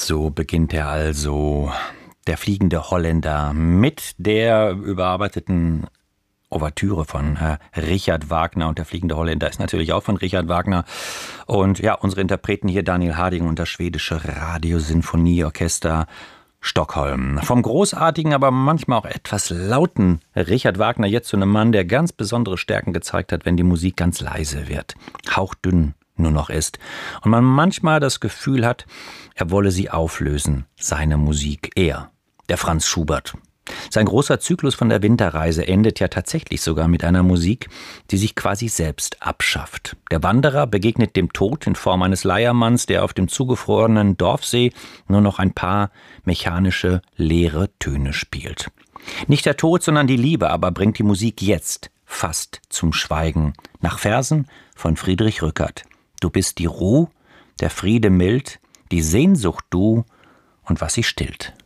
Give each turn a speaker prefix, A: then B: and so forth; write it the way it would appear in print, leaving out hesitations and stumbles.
A: So beginnt er also, der fliegende Holländer, mit der überarbeiteten Ouvertüre von Richard Wagner. Und der fliegende Holländer ist natürlich auch von Richard Wagner. Und ja, unsere Interpreten hier Daniel Harding und das schwedische Radiosinfonieorchester Stockholm. Vom großartigen, aber manchmal auch etwas lauten Richard Wagner jetzt zu einem Mann, der ganz besondere Stärken gezeigt hat, wenn die Musik ganz leise wird, hauchdünn nur noch ist und man manchmal das Gefühl hat, er wolle sie auflösen, seine Musik, er, der Franz Schubert. Sein großer Zyklus von der Winterreise endet ja tatsächlich sogar mit einer Musik, die sich quasi selbst abschafft. Der Wanderer begegnet dem Tod in Form eines Leiermanns, der auf dem zugefrorenen Dorfsee nur noch ein paar mechanische, leere Töne spielt. Nicht der Tod, sondern die Liebe aber bringt die Musik jetzt fast zum Schweigen. Nach Versen von Friedrich Rückert. Du bist die Ruh, der Friede mild, die Sehnsucht du und was sie stillt.